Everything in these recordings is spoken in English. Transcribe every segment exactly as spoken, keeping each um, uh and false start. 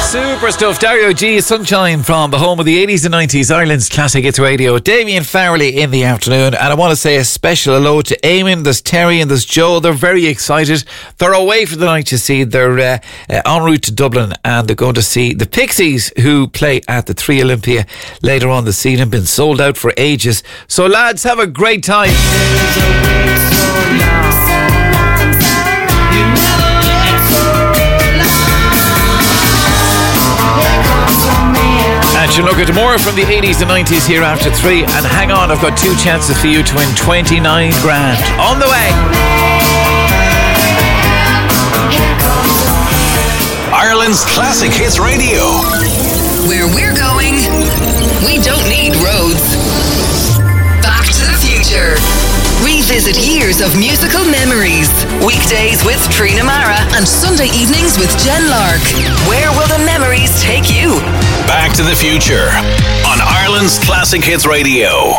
Super stuff. Dario G, Sunshine from the home of the eighties and nineties, Ireland's classic hits radio. Damien Farrelly in the afternoon. And I want to say a special hello to Eamon. There's Terry and there's Joe. They're very excited. They're away for the night, you see. They're uh, uh, en route to Dublin and they're going to see the Pixies, who play at the Three Olympia later on this season. Been sold out for ages. So lads, have a great time. And you look at more from the eighties and nineties here after three. And hang on, I've got two chances for you to win twenty-nine grand. On the way. Ireland's Classic Hits Radio. Where we're going, we don't need roads. Back to the Future. Revisit years of musical memories. Weekdays with Trina Mara and Sunday evenings with Jen Lark. Where will the memories take you? Back to the Future on Ireland's Classic Hits Radio.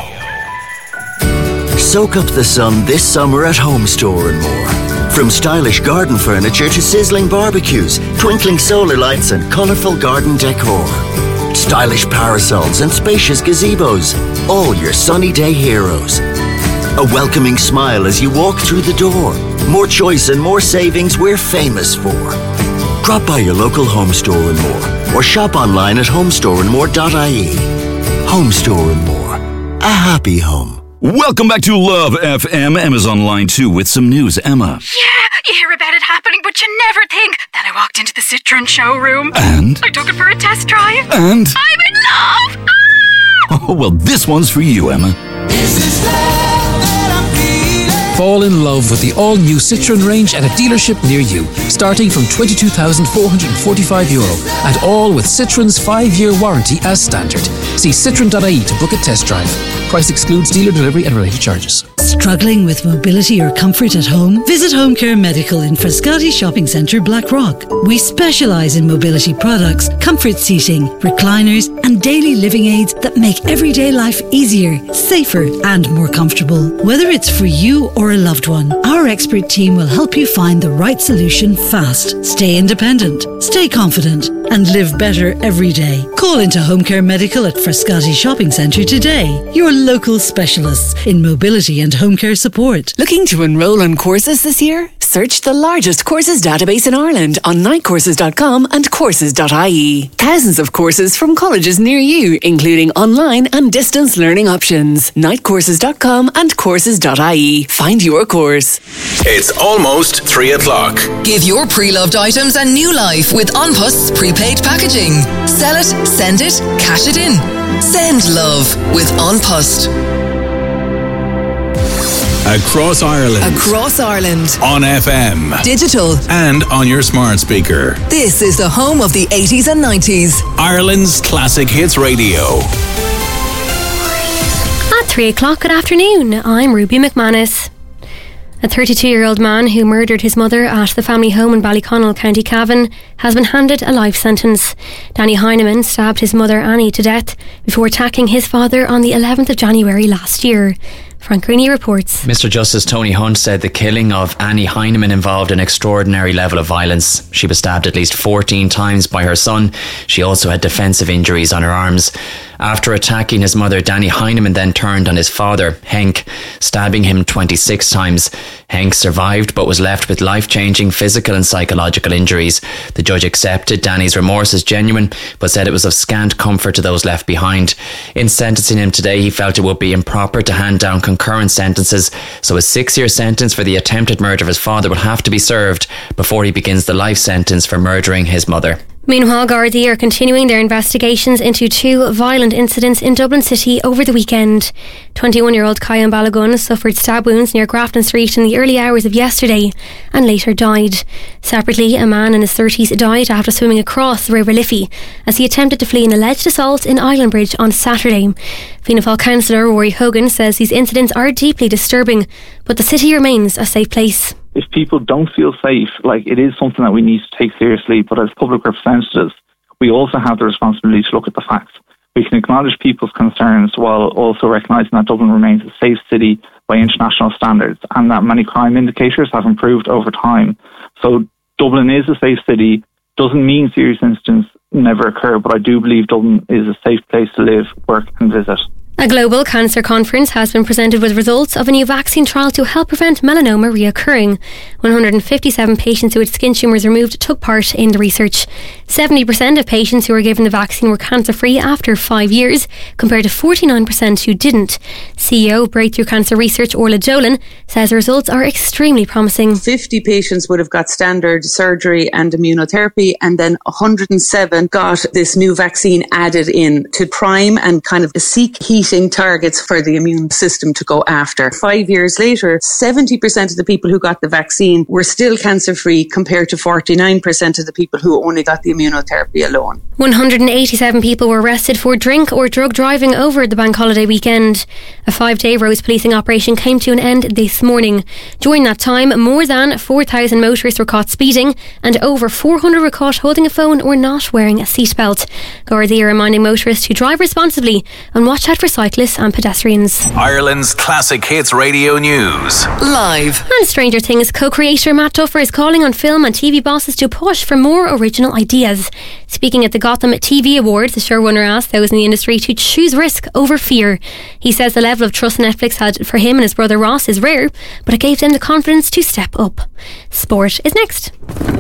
Soak up the sun this summer at Home Store and More. From stylish garden furniture to sizzling barbecues, twinkling solar lights and colourful garden decor. Stylish parasols and spacious gazebos. All your sunny day heroes. A welcoming smile as you walk through the door. More choice and more savings we're famous for. Drop by your local Home Store and More or shop online at homestore and more dot I E. Home Store and More. A happy home. Welcome back to Love F M. Emma's on line two with some news. Emma. Yeah, you hear about it happening, but you never think. Then I walked into the Citroen showroom. And? I took it for a test drive. And? I'm in love! Ah! Oh, well, this one's for you, Emma. This is love. Fall in love with the all-new Citroen range at a dealership near you, starting from twenty-two thousand four hundred forty-five euro, and all with Citroen's five-year warranty as standard. See citroen dot I E to book a test drive. Price excludes dealer delivery and related charges. Struggling with mobility or comfort at home? Visit Home Care Medical in Frascati Shopping Centre, Blackrock. We specialise in mobility products, comfort seating, recliners and daily living aids that make everyday life easier, safer and more comfortable. Whether it's for you or a loved one, our expert team will help you find the right solution fast. Stay independent, stay confident and live better every day. Call into Home Care Medical at Frascati Shopping Centre today. Your local specialists in mobility and home care support. Looking to enroll on courses this year? Search the largest courses database in Ireland on night courses dot com and courses dot I E. Thousands of courses from colleges near you, including online and distance learning options. night courses dot com and courses dot I E. Find your course. It's almost three o'clock. Give your pre-loved items a new life with OnPost's prepaid packaging. Sell it, send it, cash it in. Send love with OnPost. Across Ireland. Across Ireland. On F M. Digital. And on your smart speaker. This is the home of the eighties and nineties. Ireland's Classic Hits Radio. At three o'clock, good afternoon. I'm Ruby McManus. A thirty-two-year-old man who murdered his mother at the family home in Ballyconnell, County Cavan, has been handed a life sentence. Danny Heineman stabbed his mother Annie to death before attacking his father on the eleventh of January last year. Frank Greeny reports. Mister Justice Tony Hunt said the killing of Annie Heineman involved an extraordinary level of violence. She was stabbed at least fourteen times by her son. She also had defensive injuries on her arms. After attacking his mother, Danny Heineman then turned on his father, Henk, stabbing him twenty-six times. Henk survived but was left with life-changing physical and psychological injuries. The judge accepted Danny's remorse as genuine, but said it was of scant comfort to those left behind. In sentencing him today, he felt it would be improper to hand down concurrent sentences, so a six-year sentence for the attempted murder of his father will have to be served before he begins the life sentence for murdering his mother. Meanwhile, Gardaí are continuing their investigations into two violent incidents in Dublin City over the weekend. twenty-one-year-old Kyan Balagun suffered stab wounds near Grafton Street in the early hours of yesterday and later died. Separately, a man in his thirties died after swimming across the River Liffey as he attempted to flee an alleged assault in Island Bridge on Saturday. Fianna Fáil councillor Rory Hogan says these incidents are deeply disturbing, but the city remains a safe place. If people don't feel safe, like, it is something that we need to take seriously, but as public representatives, we also have the responsibility to look at the facts. We can acknowledge people's concerns while also recognising that Dublin remains a safe city by international standards and that many crime indicators have improved over time. So Dublin is a safe city, doesn't mean serious incidents never occur. But I do believe Dublin is a safe place to live, work and visit. A global cancer conference has been presented with results of a new vaccine trial to help prevent melanoma reoccurring. one hundred fifty-seven patients who had skin tumours removed took part in the research. seventy percent of patients who were given the vaccine were cancer-free after five years, compared to forty-nine percent who didn't. C E O of Breakthrough Cancer Research, Orla Dolan, says the results are extremely promising. fifty patients would have got standard surgery and immunotherapy, and then one hundred seven got this new vaccine added in to prime and kind of seek heat targets for the immune system to go after. Five years later, seventy percent of the people who got the vaccine were still cancer-free, compared to forty-nine percent of the people who only got the immunotherapy alone. one hundred eighty-seven people were arrested for drink or drug driving over the bank holiday weekend. A five-day Rose policing operation came to an end this morning. During that time, more than four thousand motorists were caught speeding and over four hundred were caught holding a phone or not wearing a seatbelt. Gardaí are reminding motorists to drive responsibly and watch out for cyclists and pedestrians. Ireland's Classic Hits Radio News. Live. And Stranger Things co-creator Matt Duffer is calling on film and T V bosses to push for more original ideas. Speaking at the Gotham T V Awards, the showrunner asked those in the industry to choose risk over fear. He says the level of trust Netflix had for him and his brother Ross is rare, but it gave them the confidence to step up. Sport is next.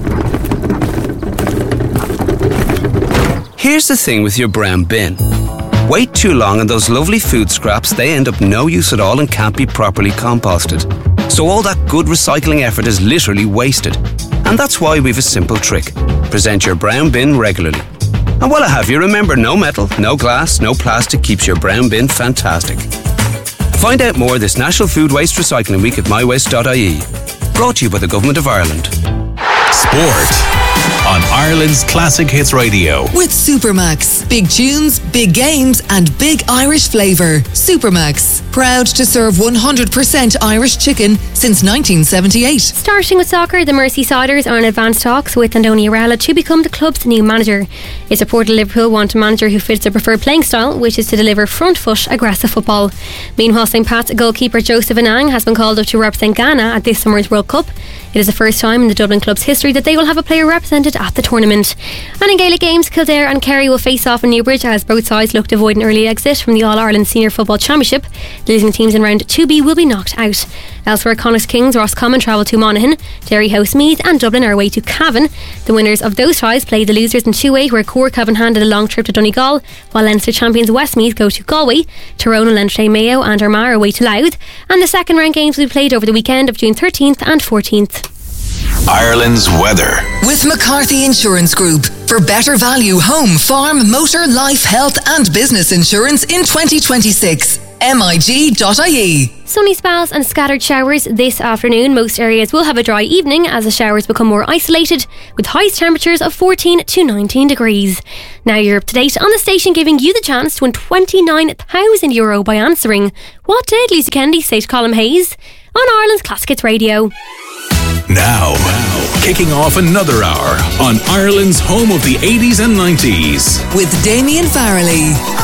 Here's the thing with your brown bin. Wait too long and those lovely food scraps, they end up no use at all and can't be properly composted. So all that good recycling effort is literally wasted. And that's why we've a simple trick. Present your brown bin regularly. And while I have you, remember, no metal, no glass, no plastic keeps your brown bin fantastic. Find out more this National Food Waste Recycling Week at my waste dot I E. Brought to you by the Government of Ireland. Sport on Ireland's Classic Hits Radio. With Supermax. Big tunes, big games and big Irish flavour. Supermax. Proud to serve one hundred percent Irish chicken since nineteen seventy-eight. Starting with soccer, the Merseysiders are in advanced talks with Andoni Iraola to become the club's new manager. It's reported Liverpool want a manager who fits their preferred playing style, which is to deliver front foot aggressive football. Meanwhile, Saint Pat's goalkeeper Joseph Anang has been called up to represent Ghana at this summer's World Cup. It is the first time in the Dublin club's history that they will have a player represented at the tournament. And in Gaelic games, Kildare and Kerry will face off in Newbridge as both sides look to avoid an early exit from the All-Ireland Senior Football Championship. The losing teams in round two B will be knocked out. Elsewhere, Connacht Kings, Roscommon travel to Monaghan, Derry host Meath and Dublin are away to Cavan. The winners of those ties play the losers in two A, where Cork have handed a long trip to Donegal, while Leinster champions Westmeath go to Galway. Tyrone and Leinster Mayo and Armagh are away to Louth. And the second round games will be played over the weekend of June thirteenth and fourteenth. Ireland's weather. With McCarthy Insurance Group. For better value home, farm, motor, life, health and business insurance in twenty twenty-six. M I G dot I E. Sunny spells and scattered showers this afternoon. Most areas will have a dry evening as the showers become more isolated, with highest temperatures of fourteen to nineteen degrees. Now you're up to date on the station, giving you the chance to win twenty-nine thousand euro by answering what did Lisa Kennedy say to Colin Hayes on Ireland's Classic Hits Radio. Now, now, kicking off another hour on Ireland's home of the eighties and nineties. With Damien Farrelly.